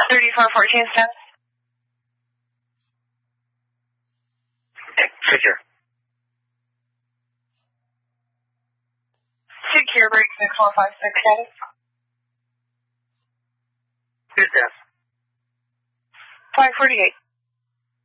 3414 steps. Okay, secure. Secure break 6156 status. Good steps. 548.